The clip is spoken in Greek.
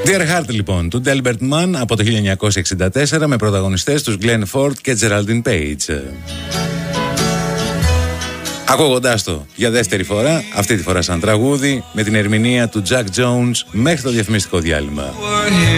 Dear Heart λοιπόν, του Delbert Mann από το 1964 με πρωταγωνιστές τους Glenn Ford και Geraldine Page. Ακούγοντάς το για δεύτερη φορά, αυτή τη φορά σαν τραγούδι, με την ερμηνεία του Jack Jones μέχρι το διαφημιστικό διάλειμμα.